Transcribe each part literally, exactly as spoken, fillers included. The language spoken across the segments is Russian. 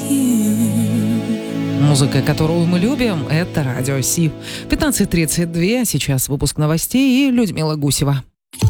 Музыка, которую мы любим, это Радио Си. пятнадцать тридцать два, сейчас выпуск новостей и Людмила Гусева.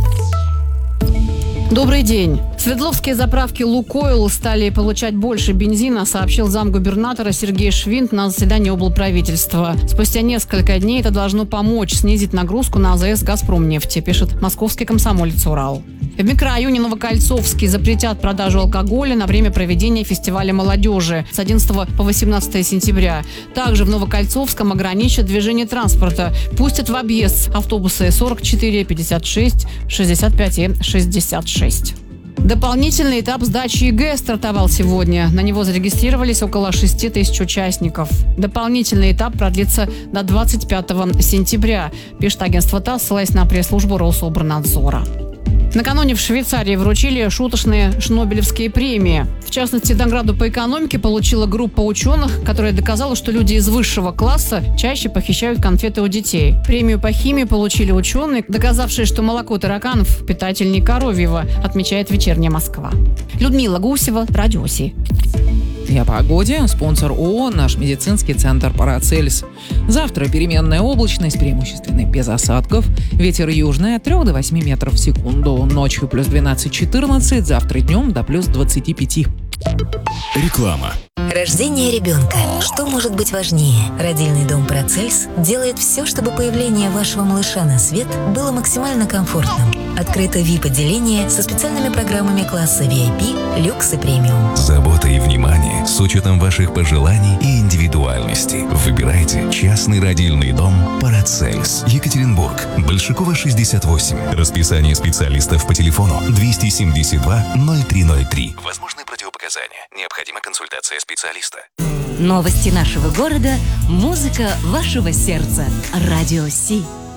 Добрый день. Свердловские заправки «Лукойл» стали получать больше бензина, сообщил замгубернатора Сергей Швинт на заседании облправительства. Спустя несколько дней это должно помочь снизить нагрузку на АЗС «Газпромнефти», пишет московский комсомолец «Урал». В микрорайоне Новокольцовский запретят продажу алкоголя на время проведения фестиваля молодежи с одиннадцатого по восемнадцатое сентября. Также в Новокольцовском ограничат движение транспорта. Пустят в объезд автобусы сорок четыре, пятьдесят шесть, шестьдесят пять и шестьдесят шесть. Дополнительный этап сдачи ЕГЭ стартовал сегодня. На него зарегистрировались около шести тысяч участников. Дополнительный этап продлится до двадцать пятого сентября, пишет агентство ТАСС, ссылаясь на пресс-службу Рособорнадзора. Накануне в Швейцарии вручили шуточные Шнобелевские премии. В частности, награду по экономике получила группа ученых, которая доказала, что люди из высшего класса чаще похищают конфеты у детей. Премию по химии получили ученые, доказавшие, что молоко тараканов питательнее коровьего, отмечает «Вечерняя Москва». Людмила Гусева, Радио Си. И о погоде. Спонсор ООО «Наш медицинский центр Парацельс». Завтра переменная облачность, преимущественно без осадков. Ветер южный от трёх до восьми метров в секунду. Ночью плюс двенадцать-четырнадцать, завтра днем до плюс двадцати пяти. Реклама. Рождение ребенка. Что может быть важнее? Родильный дом Парацельс делает все, чтобы появление вашего малыша на свет было максимально комфортным. Открыто ви ай пи-отделение со специальными программами класса ви ай пи, люкс и премиум. Забота и внимание с учетом ваших пожеланий и индивидуальности. Выбирайте частный родильный дом Парацельс. Екатеринбург. Большакова, шестьдесят восемь. Расписание специалистов по телефону двести семьдесят два ноль три ноль три. Возможны противопоказания. Необходима консультация специалиста. Новости нашего города, музыка вашего сердца. Радио Си.